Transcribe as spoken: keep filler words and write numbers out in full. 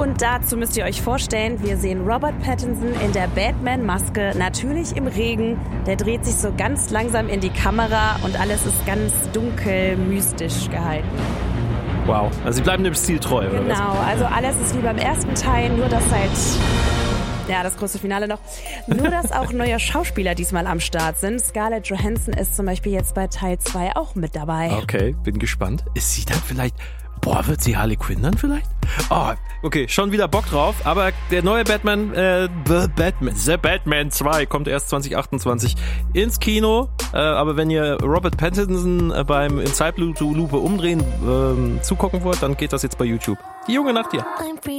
Und dazu müsst ihr euch vorstellen, wir sehen Robert Pattinson in der Batman-Maske, natürlich im Regen. Der dreht sich so ganz langsam in die Kamera und alles ist ganz dunkel, mystisch gehalten. Wow, also sie bleiben dem Stil treu, oder was? Genau, also alles ist wie beim ersten Teil, nur dass halt, ja, das große Finale noch, nur dass auch neue Schauspieler diesmal am Start sind. Scarlett Johansson ist zum Beispiel jetzt bei Teil zwei auch mit dabei. Okay, bin gespannt. Ist sie dann vielleicht, boah, wird sie Harley Quinn dann vielleicht? Oh, okay, schon wieder Bock drauf, aber der neue Batman, äh, The Batman, The Batman zwei kommt erst zwanzig achtundzwanzig ins Kino, äh, aber wenn ihr Robert Pattinson äh, beim in Zeitlupe umdrehen äh, zugucken wollt, dann geht das jetzt bei YouTube. Die junge Nacht hier.